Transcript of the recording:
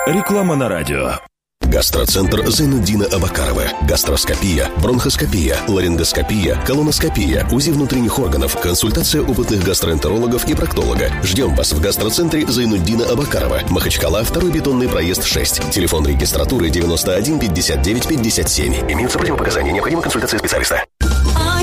Реклама на радио. Гастроцентр Зайнуддина Абакарова. Гастроскопия, бронхоскопия, ларингоскопия, колоноскопия, УЗИ внутренних органов, консультация опытных гастроэнтерологов и проктолога. Ждем вас в гастроцентре Зайнуддина Абакарова. Махачкала, 2-й бетонный проезд 6. Телефон регистратуры 91 59 57. Имеются противопоказания. Необходима консультация специалиста.